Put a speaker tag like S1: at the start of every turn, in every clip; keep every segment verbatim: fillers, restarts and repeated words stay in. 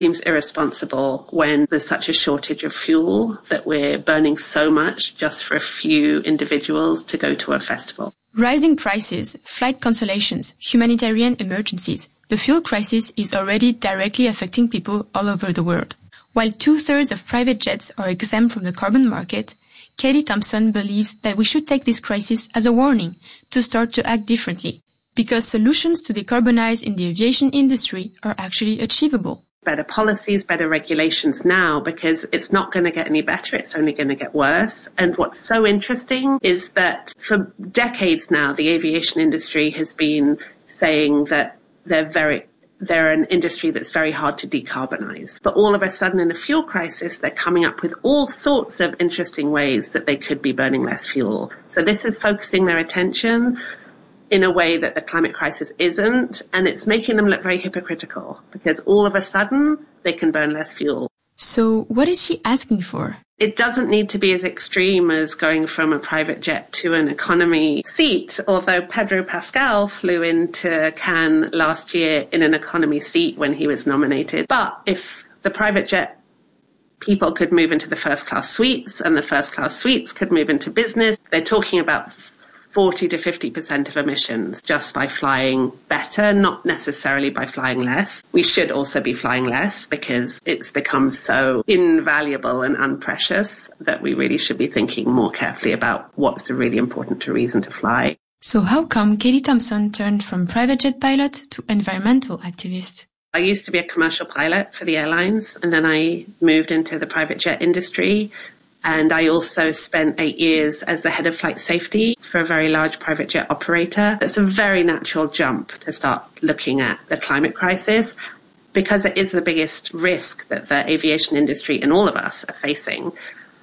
S1: seems irresponsible when there's such a shortage of fuel that we're burning so much just for a few individuals to go to a festival.
S2: Rising prices, flight cancellations, humanitarian emergencies. The fuel crisis is already directly affecting people all over the world. While two-thirds of private jets are exempt from the carbon market, Katie Thompson believes that we should take this crisis as a warning to start to act differently, because solutions to decarbonize in the aviation industry are actually achievable.
S1: Better policies, better regulations now, because it's not going to get any better. It's only going to get worse. And what's so interesting is that for decades now, the aviation industry has been saying that they're very, they're an industry that's very hard to decarbonize. But all of a sudden in a fuel crisis, they're coming up with all sorts of interesting ways that they could be burning less fuel. So this is focusing their attention in a way that the climate crisis isn't, and it's making them look very hypocritical, because all of a sudden they can burn less fuel.
S2: So what is she asking for?
S1: It doesn't need to be as extreme as going from a private jet to an economy seat, although Pedro Pascal flew into Cannes last year in an economy seat when he was nominated. But if the private jet people could move into the first class suites and the first class suites could move into business, they're talking about forty to fifty percent of emissions just by flying better, not necessarily by flying less. We should also be flying less because it's become so invaluable and unprecious that we really should be thinking more carefully about what's a really important reason to fly.
S2: So how come Katie Thompson turned from private jet pilot to environmental activist?
S1: I used to be a commercial pilot for the airlines, and then I moved into the private jet industry. And I also spent eight years as the head of flight safety for a very large private jet operator. It's a very natural jump to start looking at the climate crisis because it is the biggest risk that the aviation industry and all of us are facing.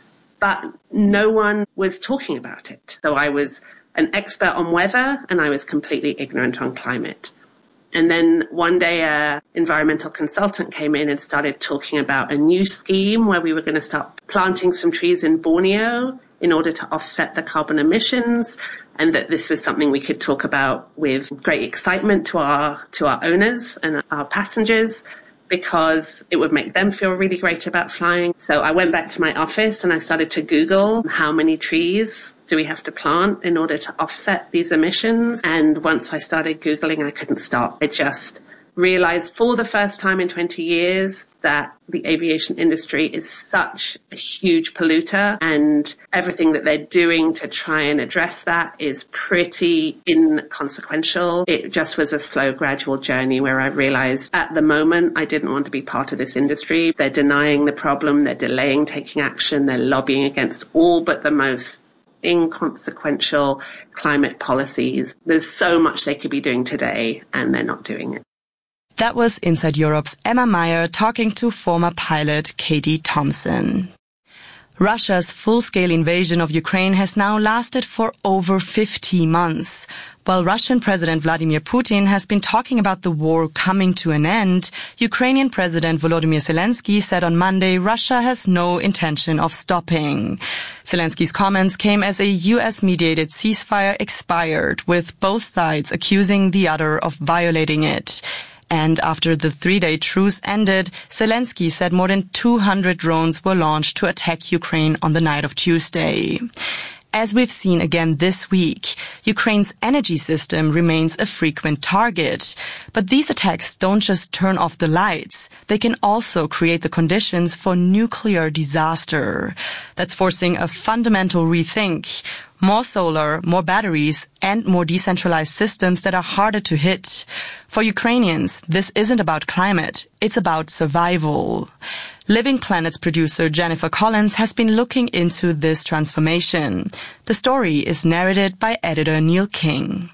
S1: But no one was talking about it. So I was an expert on weather and I was completely ignorant on climate. And then one day an environmental consultant came in and started talking about a new scheme where we were going to start planting some trees in Borneo in order to offset the carbon emissions, and that this was something we could talk about with great excitement to our to our owners and our passengers, because it would make them feel really great about flying. So I went back to my office and I started to Google how many trees do we have to plant in order to offset these emissions. And once I started Googling, I couldn't stop. I just realized for the first time in twenty years that the aviation industry is such a huge polluter, and everything that they're doing to try and address that is pretty inconsequential. It just was a slow, gradual journey where I realized at the moment I didn't want to be part of this industry. They're denying the problem, they're delaying taking action, they're lobbying against all but the most inconsequential climate policies. There's so much they could be doing today, and they're not doing it.
S3: That was Inside Europe's Emma Meyer talking to former pilot Katie Thompson. Russia's full-scale invasion of Ukraine has now lasted for over fifty months. While Russian President Vladimir Putin has been talking about the war coming to an end, Ukrainian President Volodymyr Zelensky said on Monday Russia has no intention of stopping. Zelensky's comments came as a U S-mediated ceasefire expired, with both sides accusing the other of violating it. And after the three-day truce ended, Zelensky said more than two hundred drones were launched to attack Ukraine on the night of Tuesday. As we've seen again this week, Ukraine's energy system remains a frequent target. But these attacks don't just turn off the lights. They can also create the conditions for nuclear disaster. That's forcing a fundamental rethink. More solar, more batteries, and more decentralized systems that are harder to hit. For Ukrainians, this isn't about climate, it's about survival. Living Planet's producer Jennifer Collins has been looking into this transformation. The story is narrated by editor Neil King.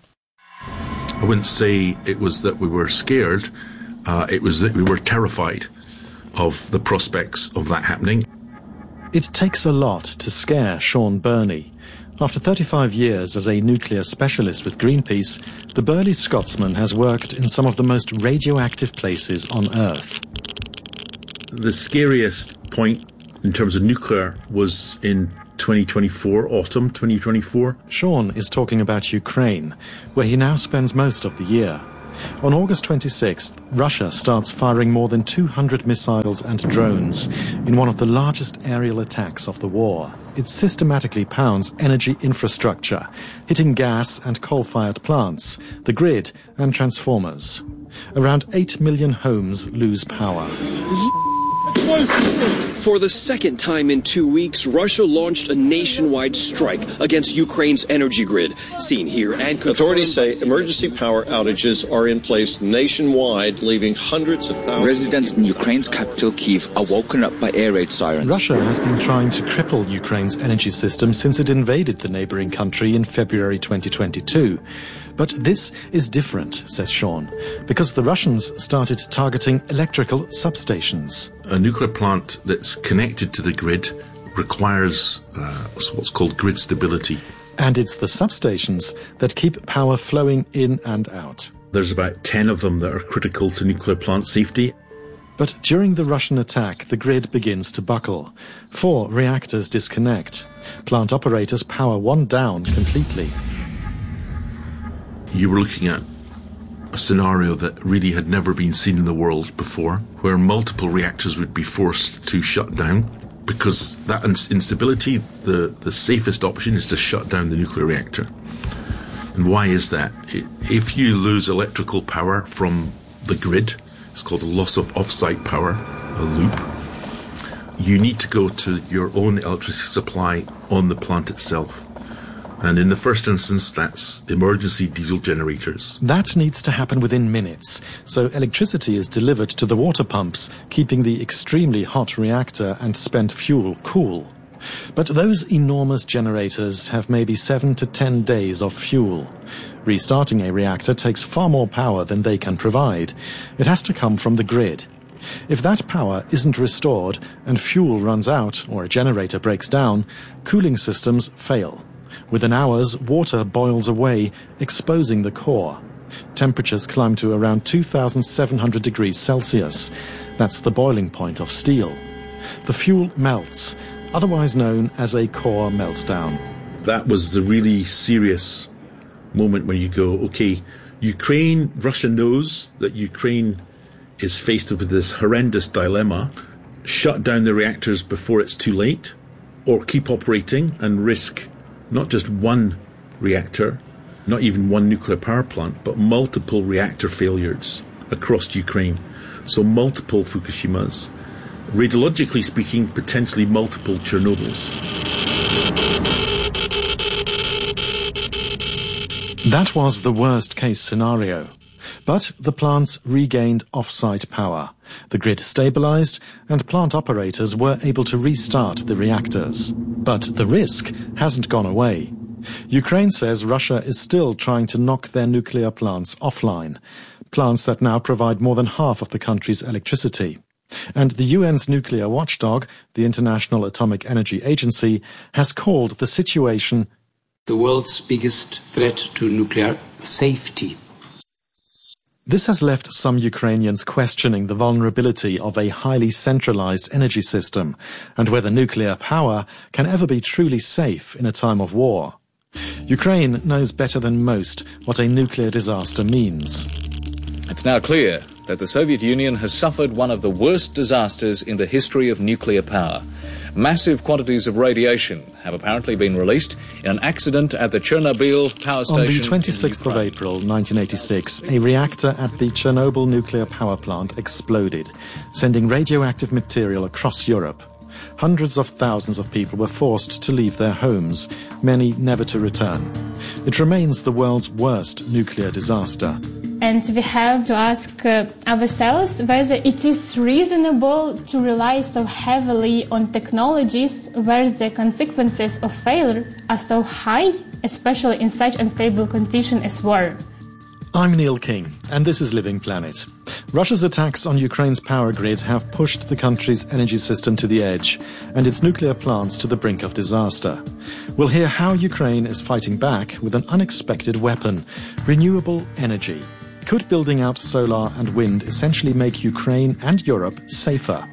S4: I wouldn't say it was that we were scared, uh, it was that we were terrified of the prospects of that happening.
S5: It takes a lot to scare Sean Burney. After thirty-five years as a nuclear specialist with Greenpeace, the burly Scotsman has worked in some of the most radioactive places on Earth.
S4: The scariest point in terms of nuclear was in twenty twenty-four, autumn twenty twenty-four.
S5: Sean is talking about Ukraine, where he now spends most of the year. On August twenty-sixth, Russia starts firing more than two hundred missiles and drones in one of the largest aerial attacks of the war. It systematically pounds energy infrastructure, hitting gas and coal-fired plants, the grid and transformers. Around eight million homes lose power.
S6: For the second time in two weeks, Russia launched a nationwide strike against Ukraine's energy grid. Seen here and confirmed.
S7: Authorities say emergency power outages are in place nationwide, leaving hundreds of thousands.
S8: Residents in Ukraine's capital, Kyiv, are woken up by air raid sirens.
S5: Russia has been trying to cripple Ukraine's energy system since it invaded the neighboring country in February twenty twenty-two. But this is different, says Sean, because the Russians started targeting electrical substations.
S4: A nuclear plant that's connected to the grid requires uh, what's called grid stability.
S5: And it's the substations that keep power flowing in and out.
S4: There's about ten of them that are critical to nuclear plant safety.
S5: But during the Russian attack, the grid begins to buckle. Four reactors disconnect. Plant operators power one down completely.
S4: You were looking at a scenario that really had never been seen in the world before, where multiple reactors would be forced to shut down. Because that instability, the, the safest option is to shut down the nuclear reactor. And why is that? If you lose electrical power from the grid, it's called a loss of off-site power, a loop, you need to go to your own electricity supply on the plant itself. And in the first instance, that's emergency diesel generators.
S5: That needs to happen within minutes, so electricity is delivered to the water pumps, keeping the extremely hot reactor and spent fuel cool. But those enormous generators have maybe seven to ten days of fuel. Restarting a reactor takes far more power than they can provide. It has to come from the grid. If that power isn't restored and fuel runs out or a generator breaks down, cooling systems fail. Within hours, water boils away, exposing the core. Temperatures climb to around two thousand seven hundred degrees Celsius. That's the boiling point of steel. The fuel melts, otherwise known as a core meltdown.
S4: That was the really serious moment when you go, okay, Ukraine, Russia knows that Ukraine is faced with this horrendous dilemma. Shut down the reactors before it's too late, or keep operating and risk not just one reactor, not even one nuclear power plant, but multiple reactor failures across Ukraine. So multiple Fukushimas. Radiologically speaking, potentially multiple Chernobyls.
S5: That was the worst case scenario. But the plants regained off-site power. The grid stabilized, and plant operators were able to restart the reactors. But the risk hasn't gone away. Ukraine says Russia is still trying to knock their nuclear plants offline, plants that now provide more than half of the country's electricity. And the U N's nuclear watchdog, the International Atomic Energy Agency, has called the situation
S9: the world's biggest threat to nuclear safety.
S5: This has left some Ukrainians questioning the vulnerability of a highly centralized energy system and whether nuclear power can ever be truly safe in a time of war. Ukraine knows better than most what a nuclear disaster means.
S10: It's now clear that the Soviet Union has suffered one of the worst disasters in the history of nuclear power. Massive quantities of radiation have apparently been released in an accident at the Chernobyl power station.
S5: On the twenty-sixth of April nineteen eighty-six, a reactor at the Chernobyl nuclear power plant exploded, sending radioactive material across Europe. Hundreds of thousands of people were forced to leave their homes, many never to return. It remains the world's worst nuclear disaster.
S11: And we have to ask uh, ourselves whether it is reasonable to rely so heavily on technologies where the consequences of failure are so high, especially in such unstable conditions as war.
S5: I'm Neil King, and this is Living Planet. Russia's attacks on Ukraine's power grid have pushed the country's energy system to the edge and its nuclear plants to the brink of disaster. We'll hear how Ukraine is fighting back with an unexpected weapon, renewable energy. Could building out solar and wind essentially make Ukraine and Europe safer?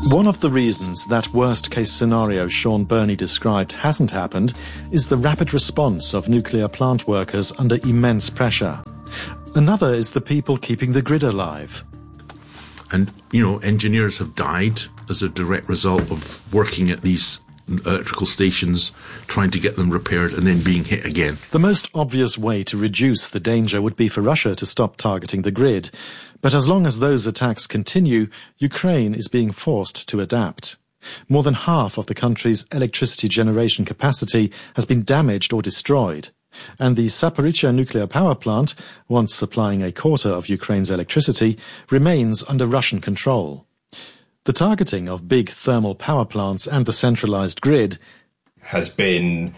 S5: One of the reasons that worst-case scenario Sean Burney described hasn't happened is the rapid response of nuclear plant workers under immense pressure. Another is the people keeping the grid alive.
S4: And, you know, engineers have died as a direct result of working at these electrical stations, trying to get them repaired and then being hit again.
S5: The most obvious way to reduce the danger would be for Russia to stop targeting the grid. But as long as those attacks continue, Ukraine is being forced to adapt. More than half of the country's electricity generation capacity has been damaged or destroyed. And the Zaporizhzhia nuclear power plant, once supplying a quarter of Ukraine's electricity, remains under Russian control. The targeting of big thermal power plants and the centralized grid
S12: has been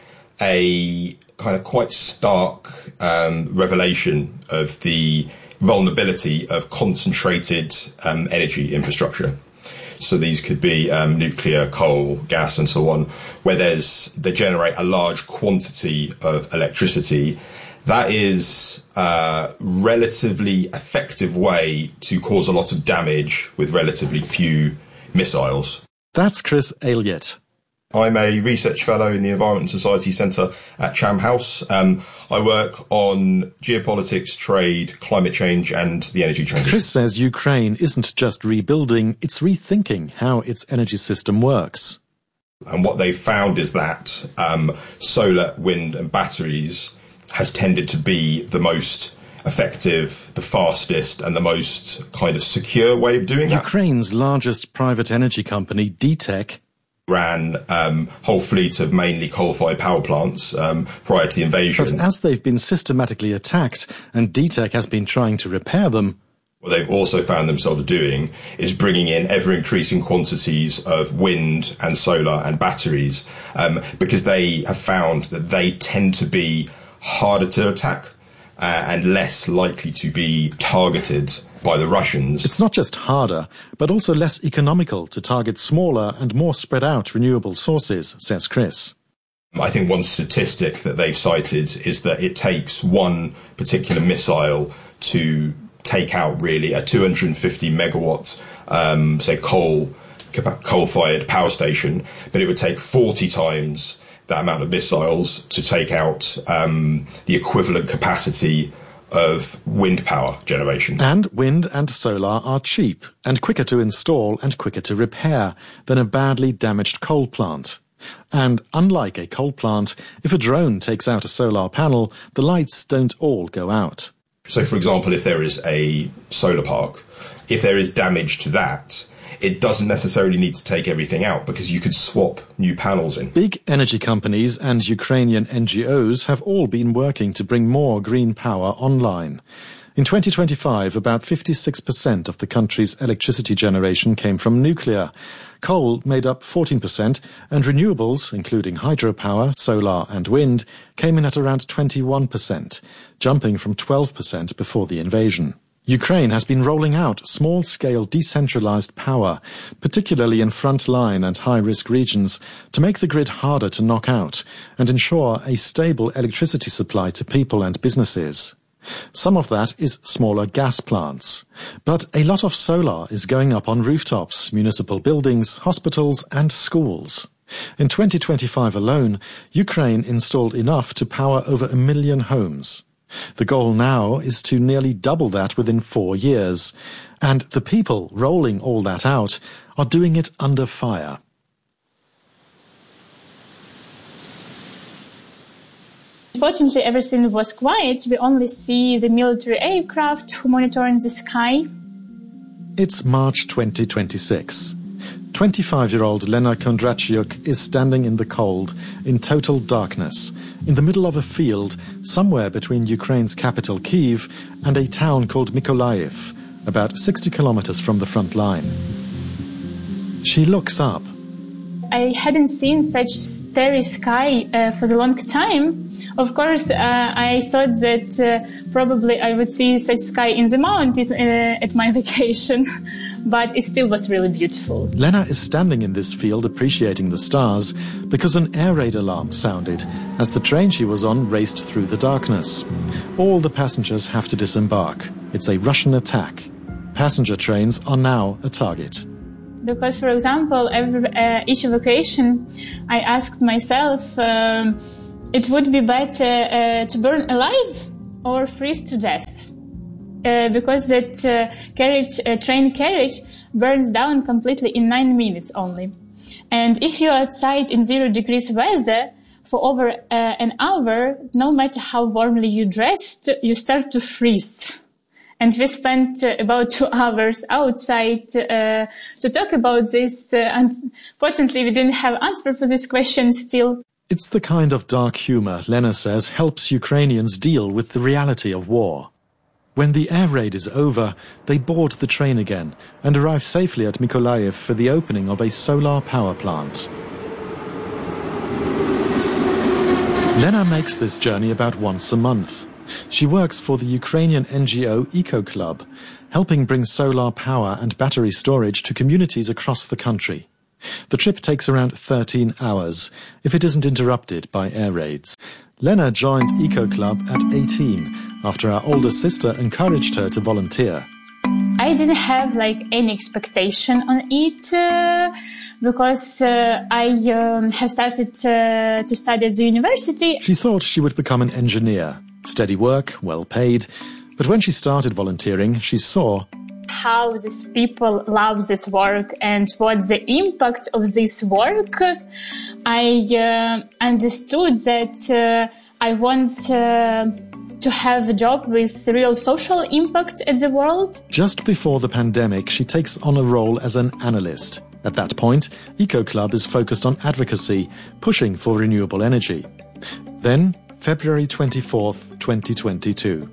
S12: a kind of quite stark um, revelation of the vulnerability of concentrated um, energy infrastructure. So these could be um, nuclear, coal, gas, and so on, where there's they generate a large quantity of electricity. That is a relatively effective way to cause a lot of damage with relatively few missiles.
S5: That's Chris Elliott.
S12: I'm a research fellow in the Environment and Society Centre at Chatham House. Um, I work on geopolitics, trade, climate change and the energy transition.
S5: Chris says Ukraine isn't just rebuilding, it's rethinking how its energy system works.
S12: And what they've found is that um, solar, wind and batteries has tended to be the most effective, the fastest and the most kind of secure way of doing that.
S5: Ukraine's largest private energy company, D TEK,
S12: ran um, whole fleet of mainly coal-fired power plants um, prior to the invasion.
S5: But as they've been systematically attacked and D TEK has been trying to repair them,
S12: what they've also found themselves doing is bringing in ever-increasing quantities of wind and solar and batteries um, because they have found that they tend to be harder to attack uh, and less likely to be targeted by the Russians.
S5: It's not just harder, but also less economical to target smaller and more spread out renewable sources, says Chris.
S12: I think one statistic that they've cited is that it takes one particular missile to take out really a two hundred fifty megawatt, um, say coal, coal-fired power station, but it would take forty times that amount of missiles to take out um, the equivalent capacity of wind power generation.
S5: And wind and solar are cheap and quicker to install and quicker to repair than a badly damaged coal plant. And unlike a coal plant, if a drone takes out a solar panel, the lights don't all go out.
S12: So, for example, if there is a solar park, if there is damage to that, it doesn't necessarily need to take everything out because you could swap new panels in.
S5: Big energy companies and Ukrainian N G Os have all been working to bring more green power online. In twenty twenty-five, about fifty-six percent of the country's electricity generation came from nuclear. Coal made up fourteen percent, and renewables, including hydropower, solar and wind, came in at around twenty-one percent, jumping from twelve percent before the invasion. Ukraine has been rolling out small-scale decentralized power, particularly in front-line and high-risk regions, to make the grid harder to knock out and ensure a stable electricity supply to people and businesses. Some of that is smaller gas plants. But a lot of solar is going up on rooftops, municipal buildings, hospitals and schools. In twenty twenty-five alone, Ukraine installed enough to power over a million homes. The goal now is to nearly double that within four years. And the people rolling all that out are doing it under fire.
S11: Fortunately, everything was quiet. We only see the military aircraft who monitoring the sky.
S5: It's March twenty twenty-six. twenty-five-year-old Lena Kondratyuk is standing in the cold, in total darkness, in the middle of a field somewhere between Ukraine's capital Kyiv and a town called Mykolaiv, about sixty kilometers from the front line. She looks up.
S11: I hadn't seen such starry sky uh, for a long time. Of course, uh, I thought that uh, probably I would see such sky in the mountains uh, at my vacation, but it still was really beautiful.
S5: Lena is standing in this field appreciating the stars because an air raid alarm sounded as the train she was on raced through the darkness. All the passengers have to disembark. It's a Russian attack. Passenger trains are now a target.
S11: Because, for example, every, uh, each evacuation, I asked myself, um, it would be better uh, to burn alive or freeze to death. Uh, because that uh, carriage, uh, train carriage burns down completely in nine minutes only. And if you're outside in zero degrees weather for over uh, an hour, no matter how warmly you dressed, you start to freeze. And we spent uh, about two hours outside uh, to talk about this. Uh, unfortunately, we didn't have answer for this question still.
S5: It's the kind of dark humor, Lena says, helps Ukrainians deal with the reality of war. When the air raid is over, they board the train again and arrive safely at Mykolaiv for the opening of a solar power plant. Lena makes this journey about once a month. She works for the Ukrainian N G O Eco Club, helping bring solar power and battery storage to communities across the country. The trip takes around thirteen hours, if it isn't interrupted by air raids. Lena joined Eco Club at eighteen, after her older sister encouraged her to volunteer.
S11: I didn't have like any expectation on it uh, because uh, I um, have started uh, to study at the university.
S5: She thought she would become an engineer. Steady work, well paid. But when she started volunteering, she saw
S11: how these people love this work and what the impact of this work. I uh, understood that uh, I want uh, to have a job with real social impact at the world.
S5: Just before the pandemic, she takes on a role as an analyst. At that point, Eco Club is focused on advocacy, pushing for renewable energy. Then, February twenty-fourth, twenty twenty-two.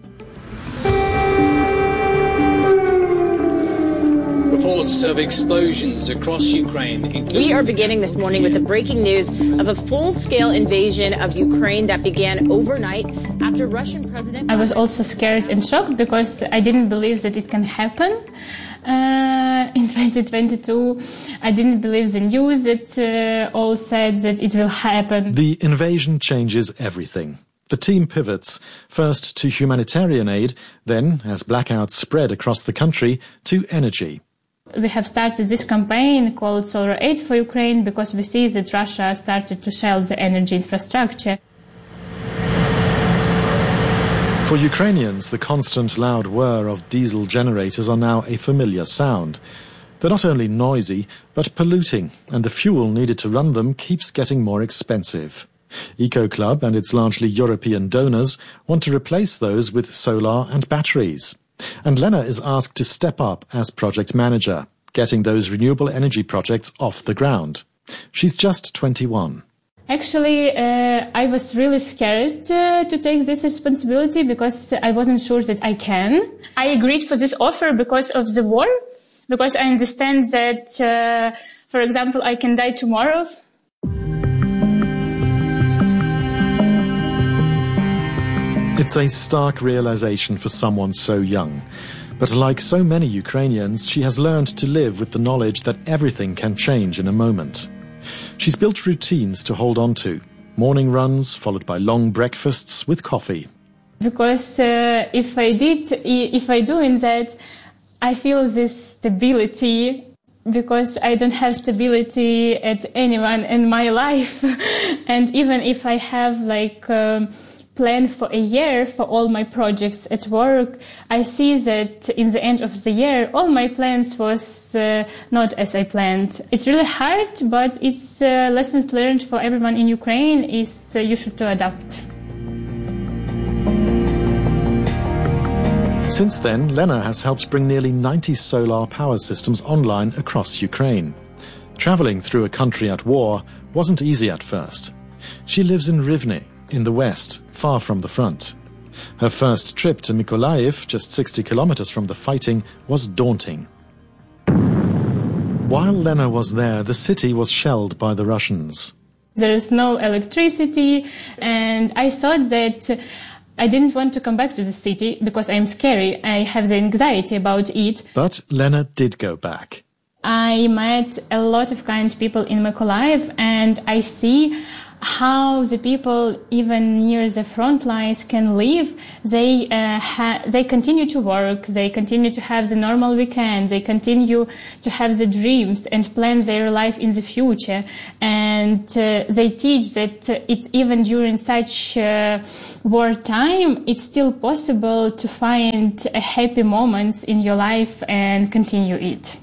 S13: Reports of explosions across Ukraine, including...
S14: We are beginning this morning with the breaking news of a full-scale invasion of Ukraine that began overnight after Russian President...
S11: I was also scared and shocked because I didn't believe that it can happen. Uh, in twenty twenty-two, I didn't believe the news that uh, all said that it will happen.
S5: The invasion changes everything. The team pivots, first to humanitarian aid, then, as blackouts spread across the country, to energy.
S11: We have started this campaign called Solar Aid for Ukraine because we see that Russia started to shell the energy infrastructure.
S5: For Ukrainians, the constant loud whir of diesel generators are now a familiar sound. They're not only noisy, but polluting, and the fuel needed to run them keeps getting more expensive. Eco Club and its largely European donors want to replace those with solar and batteries. And Lena is asked to step up as project manager, getting those renewable energy projects off the ground. She's just twenty-one.
S11: Actually, uh, I was really scared uh, to take this responsibility because I wasn't sure that I can. I agreed for this offer because of the war, because I understand that, uh, for example, I can die tomorrow.
S5: It's a stark realization for someone so young. But like so many Ukrainians, she has learned to live with the knowledge that everything can change in a moment. She's built routines to hold on to. Morning runs, followed by long breakfasts with coffee.
S11: Because uh, if I did, if I do in that, I feel this stability, because I don't have stability at anyone in my life. And even if I have like um, plan for a year for all my projects at work, I see that in the end of the year, all my plans was uh, not as I planned. It's really hard, but it's uh, lessons learned for everyone in Ukraine is uh, you should to adapt.
S5: Since then, Lena has helped bring nearly ninety solar power systems online across Ukraine. Traveling through a country at war wasn't easy at first. She lives in Rivne, in the west, far from the front. Her first trip to Mykolaiv, just sixty kilometers from the fighting, was daunting. While Lena was there, the city was shelled by the Russians.
S11: There is no electricity, and I thought that I didn't want to come back to the city because I'm scary. I have the anxiety about it.
S5: But Lena did go back.
S11: I met a lot of kind people in Mykolaiv, and I see how the people, even near the front lines, can live. They uh, ha- they continue to work, they continue to have the normal weekend, they continue to have the dreams and plan their life in the future. And uh, they teach that uh, it's even during such uh, wartime, it's still possible to find a happy moments in your life and continue it.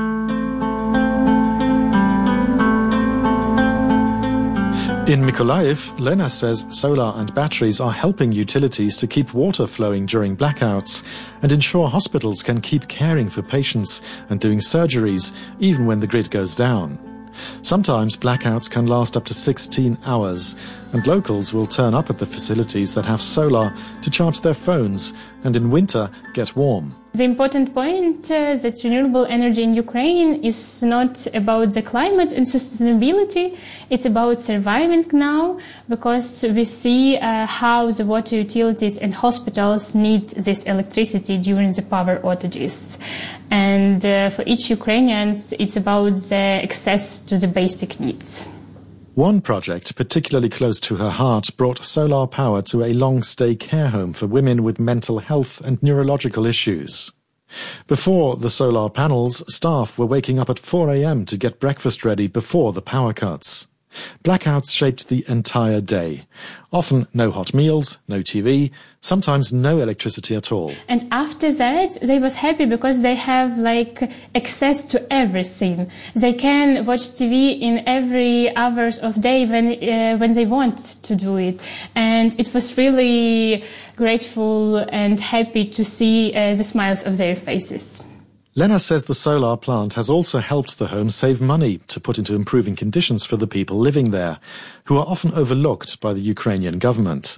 S5: In Mykolaiv, Lena says solar and batteries are helping utilities to keep water flowing during blackouts and ensure hospitals can keep caring for patients and doing surgeries even when the grid goes down. Sometimes blackouts can last up to sixteen hours, and locals will turn up at the facilities that have solar to charge their phones and in winter get warm.
S11: The important point uh, that renewable energy in Ukraine is not about the climate and sustainability, it's about surviving now, because we see uh, how the water utilities and hospitals need this electricity during the power outages. And uh, for each Ukrainian, it's about the access to the basic needs.
S5: One project particularly close to her heart brought solar power to a long-stay care home for women with mental health and neurological issues. Before the solar panels, staff were waking up at four a.m. to get breakfast ready before the power cuts. Blackouts shaped the entire day. Often no hot meals, no T V, sometimes no electricity at all.
S11: And after that, they was happy because they have like access to everything. They can watch T V in every hours of day when uh, when they want to do it. And it was really grateful and happy to see uh, the smiles of their faces.
S5: Lena says the solar plant has also helped the home save money to put into improving conditions for the people living there, who are often overlooked by the Ukrainian government.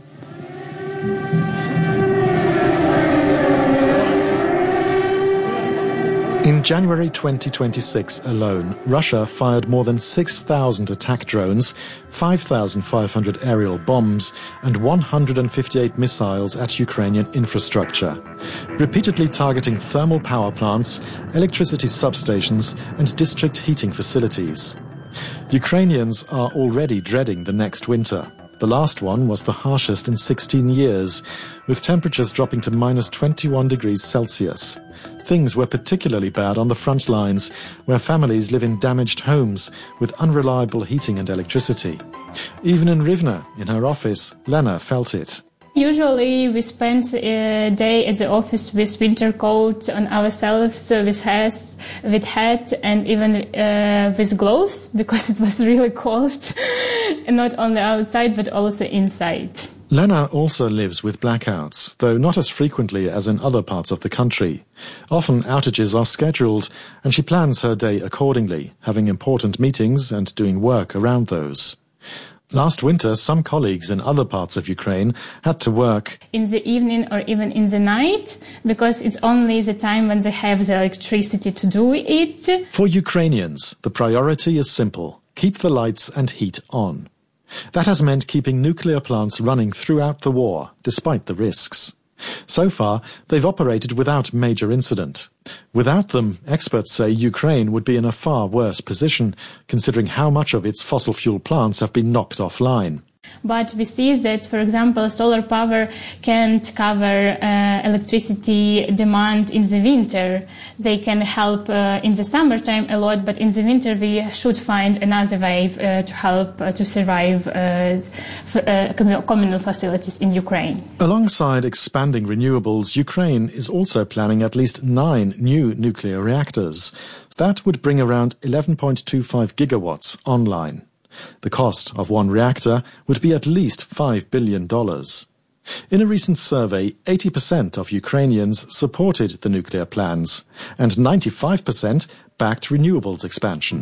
S5: In January twenty twenty-six alone, Russia fired more than six thousand attack drones, five thousand five hundred aerial bombs, and one hundred fifty-eight missiles at Ukrainian infrastructure, repeatedly targeting thermal power plants, electricity substations, and district heating facilities. Ukrainians are already dreading the next winter. The last one was the harshest in sixteen years, with temperatures dropping to minus twenty-one degrees Celsius. Things were particularly bad on the front lines, where families live in damaged homes with unreliable heating and electricity. Even in Rivne, in her office, Lena felt it.
S11: Usually we spend a day at the office with winter coat on ourselves, with hats, with hat, and even uh, with gloves, because it was really cold, and not only outside but also inside.
S5: Lena also lives with blackouts, though not as frequently as in other parts of the country. Often outages are scheduled, and she plans her day accordingly, having important meetings and doing work around those. Last winter, some colleagues in other parts of Ukraine had to work
S11: in the evening or even in the night, because it's only the time when they have the electricity to do it.
S5: For Ukrainians, the priority is simple: keep the lights and heat on. That has meant keeping nuclear plants running throughout the war, despite the risks. So far, they've operated without major incident. Without them, experts say Ukraine would be in a far worse position, considering how much of its fossil fuel plants have been knocked offline.
S11: But we see that, for example, solar power can't cover uh, electricity demand in the winter. They can help uh, in the summertime a lot, but in the winter we should find another way uh, to help uh, to survive uh, for, uh, communal facilities in Ukraine.
S5: Alongside expanding renewables, Ukraine is also planning at least nine new nuclear reactors. That would bring around eleven point two five gigawatts online. The cost of one reactor would be at least five billion dollars. In a recent survey, eighty percent of Ukrainians supported the nuclear plans, and ninety-five percent backed renewables expansion.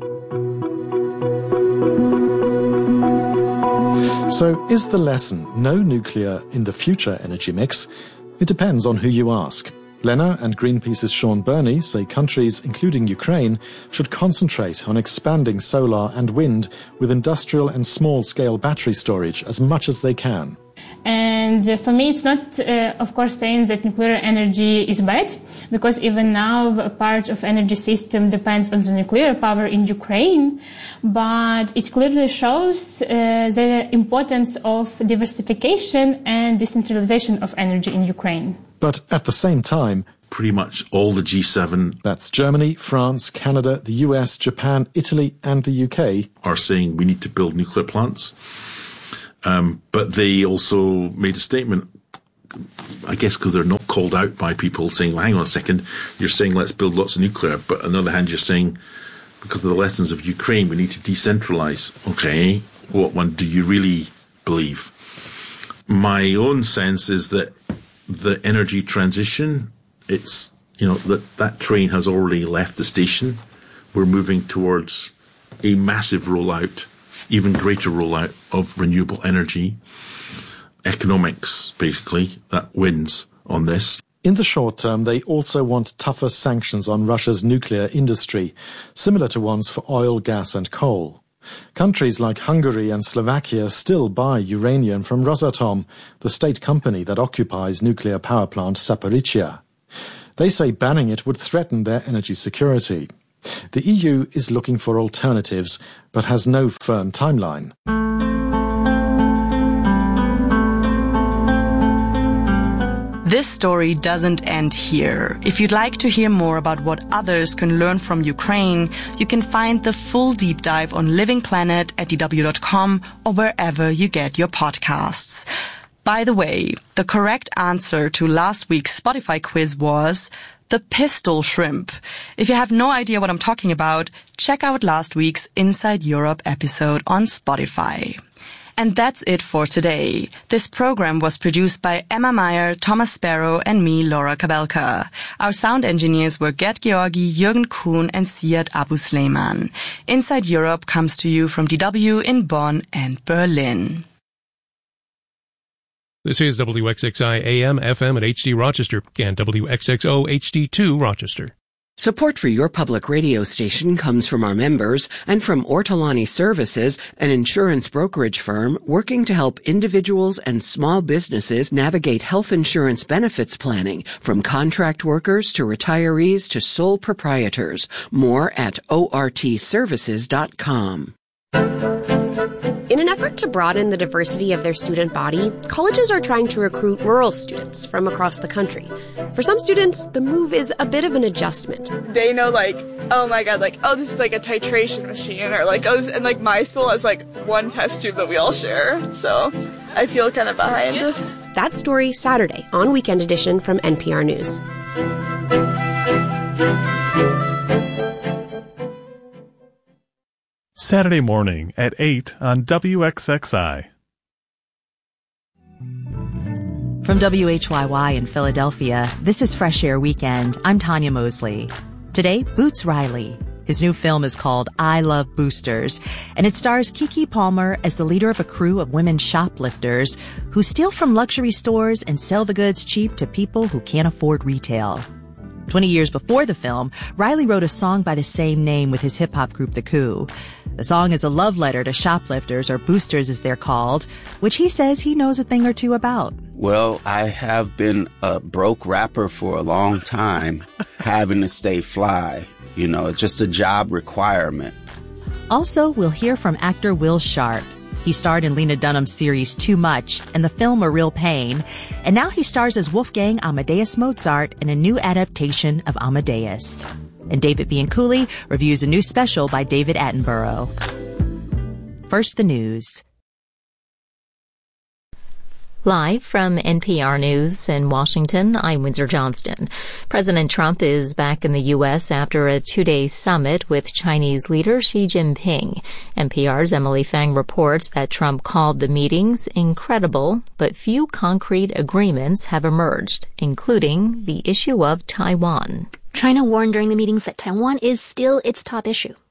S5: So, is the lesson no nuclear in the future energy mix? It depends on who you ask. Lena and Greenpeace's Sean Burney say countries, including Ukraine, should concentrate on expanding solar and wind with industrial and small-scale battery storage as much as they can.
S11: And And uh, for me, it's not, uh, of course, saying that nuclear energy is bad, because even now a part of energy system depends on the nuclear power in Ukraine. But it clearly shows uh, the importance of diversification and decentralization of energy in Ukraine.
S5: But at the same time,
S4: pretty much all the G seven,
S5: that's Germany, France, Canada, the U S, Japan, Italy, and the U K,
S4: are saying we need to build nuclear plants. Um, but they also made a statement, I guess because they're not called out by people saying, well, hang on a second, you're saying let's build lots of nuclear. But on the other hand, you're saying, because of the lessons of Ukraine, we need to decentralize. Okay, what one do you really believe? My own sense is that the energy transition, it's, you know, that that train has already left the station. We're moving towards a massive rollout, even greater rollout of renewable energy. Economics, basically, that wins on this.
S5: In the short term, they also want tougher sanctions on Russia's nuclear industry, similar to ones for oil, gas and coal. Countries like Hungary and Slovakia still buy uranium from Rosatom, the state company that occupies nuclear power plant Zaporizhzhia. They say banning it would threaten their energy security. The E U is looking for alternatives, but has no firm timeline.
S3: This story doesn't end here. If you'd like to hear more about what others can learn from Ukraine, you can find the full deep dive on Living Planet at d w dot com or wherever you get your podcasts. By the way, the correct answer to last week's Spotify quiz was the pistol shrimp. If you have no idea what I'm talking about, check out last week's Inside Europe episode on Spotify. And that's it for today. This program was produced by Emma Meyer, Thomas Sparrow, and me, Laura Kabelka. Our sound engineers were Gerd Georgi, Jürgen Kuhn, and Siad Abu Sleiman. Inside Europe comes to you from D W in Bonn and Berlin.
S15: This is W X X I A M, F M at H D Rochester and W X X O H D two Rochester.
S16: Support for your public radio station comes from our members and from Ortolani Services, an insurance brokerage firm working to help individuals and small businesses navigate health insurance benefits planning, from contract workers to retirees to sole proprietors. More at O R T services dot com.
S17: In an effort to broaden the diversity of their student body, colleges are trying to recruit rural students from across the country. For some students, the move is a bit of an adjustment.
S18: They know, like, oh my god, like, oh, this is like a titration machine, or like, oh, this, and like my school has like one test tube that we all share, so I feel kind of behind.
S17: That story Saturday on Weekend Edition from N P R News.
S19: Saturday morning at eight on W X X I.
S20: From W H Y Y in Philadelphia, this is Fresh Air Weekend. I'm Tanya Mosley. Today, Boots Riley. His new film is called I Love Boosters, and it stars Keke Palmer as the leader of a crew of women shoplifters who steal from luxury stores and sell the goods cheap to people who can't afford retail. Twenty years before the film, Riley wrote a song by the same name with his hip-hop group The Coup. The song is a love letter to shoplifters, or boosters as they're called, which he says he knows a thing or two about.
S21: Well, I have been a broke rapper for a long time, having to stay fly. You know, just a job requirement.
S20: Also, we'll hear from actor Will Sharp. He starred in Lena Dunham's series Too Much and the film A Real Pain, and now he stars as Wolfgang Amadeus Mozart in a new adaptation of Amadeus. And David Bianculli reviews a new special by David Attenborough. First, the news.
S22: Live from N P R News in Washington, I'm Windsor Johnston. President Trump is back in the U S after a two-day summit with Chinese leader Xi Jinping. N P R's Emily Fang reports that Trump called the meetings incredible, but few concrete agreements have emerged, including the issue of Taiwan.
S23: China warned during the meetings that Taiwan is still its top issue.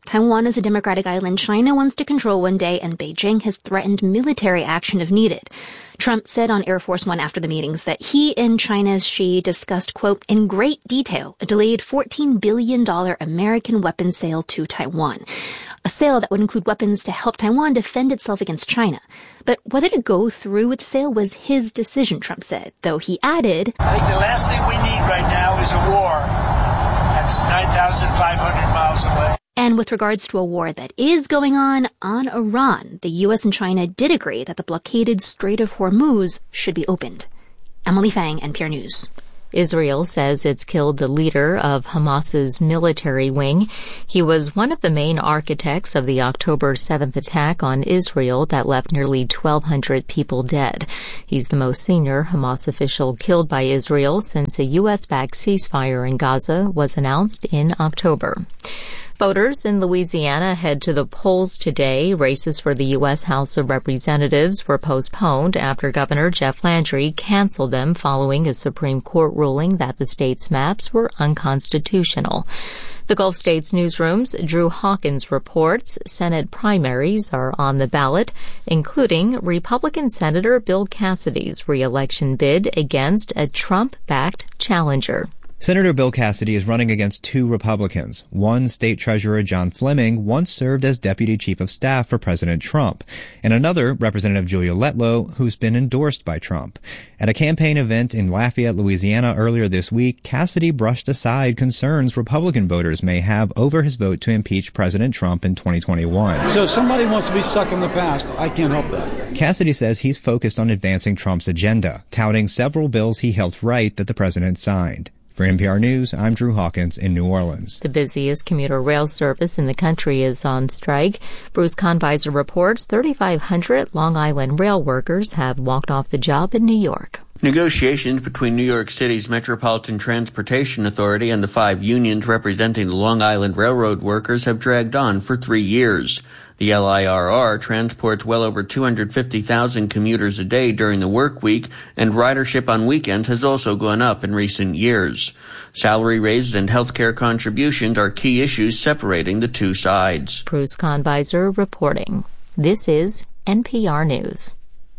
S1: Taiwan is a democratic island China wants to control one day, and Beijing has threatened military action if needed. Trump said on Air Force One after the meetings that he and China's Xi discussed, quote, in great detail, a delayed fourteen billion dollars American weapons sale to Taiwan. A sale that would include weapons to help Taiwan defend itself against China. But whether to go through with the sale was his decision, Trump said, though he added,
S2: I think the last thing we need right now is a war that's nine thousand five hundred miles away.
S1: And with regards to a war that is going on on Iran, the U S and China did agree that the blockaded Strait of Hormuz should be opened. Emily Fang, N P R News.
S22: Israel says it's killed the leader of Hamas's military wing. He was one of the main architects of the October seventh attack on Israel that left nearly twelve hundred people dead. He's the most senior Hamas official killed by Israel since a U S-backed ceasefire in Gaza was announced in October. Voters in Louisiana head to the polls today. Races for the U S House of Representatives were postponed after Governor Jeff Landry canceled them following a Supreme Court ruling that the state's maps were unconstitutional. The Gulf States newsroom's Drew Hawkins reports Senate primaries are on the ballot, including Republican Senator Bill Cassidy's re-election bid against a Trump-backed challenger.
S23: Senator Bill Cassidy is running against two Republicans. One, State Treasurer John Fleming, once served as Deputy Chief of Staff for President Trump, and another, Representative Julia Letlow, who's been endorsed by Trump. At a campaign event in Lafayette, Louisiana earlier this week, Cassidy brushed aside concerns Republican voters may have over his vote to impeach President Trump in twenty twenty-one.
S24: So if somebody wants to be stuck in the past, I can't help that.
S23: Cassidy says he's focused on advancing Trump's agenda, touting several bills he helped write that the president signed. For N P R News, I'm Drew Hawkins in New Orleans.
S22: The busiest commuter rail service in the country is on strike. Bruce Conviser reports thirty-five hundred Long Island rail workers have walked off the job in New York.
S25: Negotiations between New York City's Metropolitan Transportation Authority and the five unions representing the Long Island Railroad workers have dragged on for three years. The L I R R transports well over two hundred fifty thousand commuters a day during the work week, and ridership on weekends has also gone up in recent years. Salary raises and health care contributions are key issues separating the two sides.
S22: Bruce Conviser reporting. This is N P R News.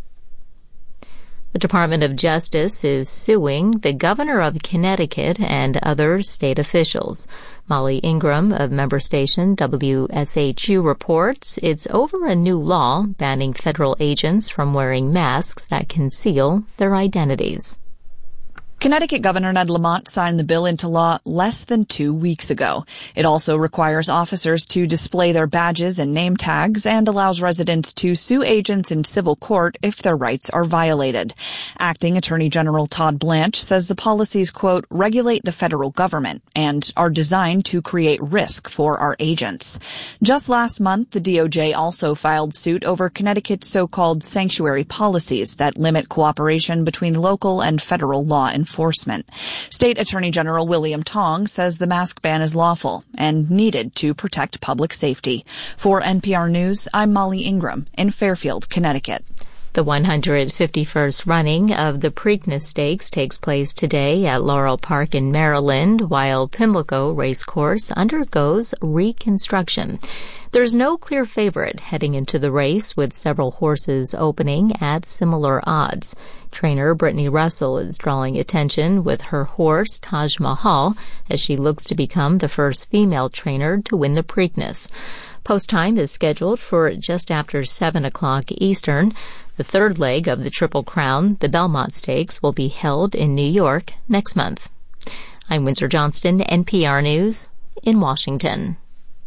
S22: The Department of Justice is suing the governor of Connecticut and other state officials. Molly Ingram of member station W S H U reports it's over a new law banning federal agents from wearing masks that conceal their identities.
S26: Connecticut Governor Ned Lamont signed the bill into law less than two weeks ago. It also requires officers to display their badges and name tags and allows residents to sue agents in civil court if their rights are violated. Acting Attorney General Todd Blanche says the policies, quote, regulate the federal government and are designed to create risk for our agents. Just last month, the D O J also filed suit over Connecticut's so-called sanctuary policies that limit cooperation between local and federal law enforcement. Enforcement. State Attorney General William Tong says the mask ban is lawful and needed to protect public safety. For N P R News, I'm Molly Ingram in Fairfield, Connecticut.
S22: The one hundred fifty-first running of the Preakness Stakes takes place today at Laurel Park in Maryland, while Pimlico Racecourse undergoes reconstruction. There's no clear favorite heading into the race, with several horses opening at similar odds. Trainer Brittany Russell is drawing attention with her horse Taj Mahal as she looks to become the first female trainer to win the Preakness. Post time is scheduled for just after seven o'clock Eastern. The third leg of the Triple Crown, the Belmont Stakes, will be held in New York next month. I'm Windsor Johnston, N P R News in Washington.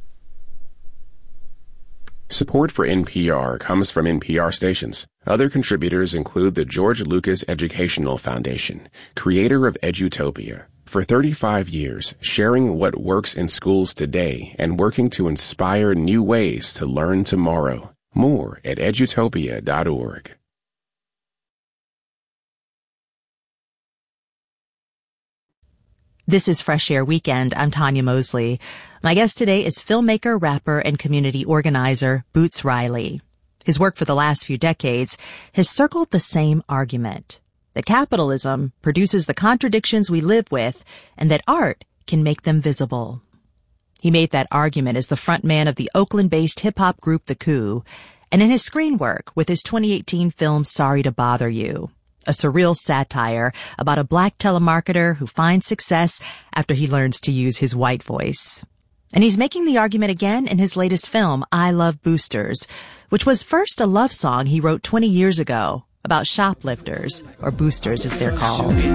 S27: Support for N P R comes from N P R stations. Other contributors include the George Lucas Educational Foundation, creator of Edutopia. For thirty-five years, sharing what works in schools today and working to inspire new ways to learn tomorrow. More at edutopia dot org.
S20: This is Fresh Air Weekend. I'm Tanya Mosley. My guest today is filmmaker, rapper, and community organizer Boots Riley. His work for the last few decades has circled the same argument, that capitalism produces the contradictions we live with and that art can make them visible. He made that argument as the frontman of the Oakland-based hip-hop group The Coup, and in his screen work with his twenty eighteen film Sorry to Bother You, a surreal satire about a black telemarketer who finds success after he learns to use his white voice. And he's making the argument again in his latest film, I Love Boosters, which was first a love song he wrote twenty years ago about shoplifters, or boosters as they're called.